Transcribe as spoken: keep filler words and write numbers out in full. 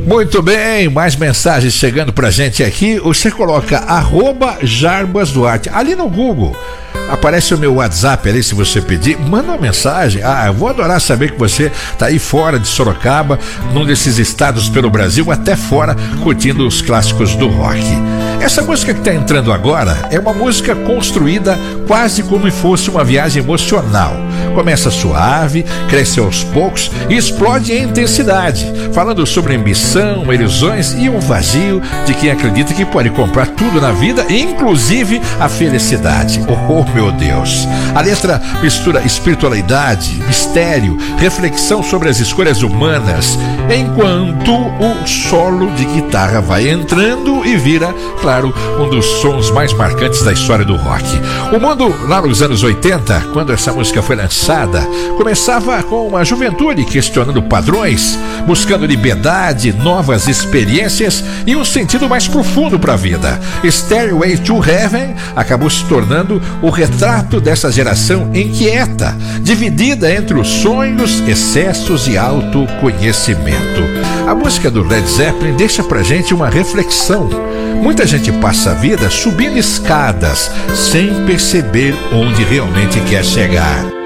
Muito bem, mais mensagens chegando pra gente aqui. Você coloca arroba Jarbas Duarte ali no Google. Aparece o meu WhatsApp ali, se você pedir, manda uma mensagem. Ah, eu vou adorar saber que você tá aí fora de Sorocaba, num desses estados pelo Brasil, até fora, curtindo os clássicos do rock. Essa música que tá entrando agora é uma música construída quase como se fosse uma viagem emocional. Começa suave, cresce aos poucos e explode em intensidade, falando sobre ambição, ilusões e um vazio de quem acredita que pode comprar tudo na vida, inclusive a felicidade. Oh, meu Deus! A letra mistura espiritualidade, mistério, reflexão sobre as escolhas humanas, enquanto o solo de guitarra vai entrando e vira, claro, um dos sons mais marcantes da história do rock. O mundo, lá nos anos oitenta, quando essa música foi lançada, começava com uma juventude questionando padrões, buscando liberdade, novas experiências e um sentido mais profundo para a vida. Stairway to Heaven acabou se tornando o retrato dessa geração inquieta, dividida entre os sonhos, excessos e autoconhecimento. A música do Led Zeppelin deixa pra gente uma reflexão. Muita gente passa a vida subindo escadas sem perceber onde realmente quer chegar.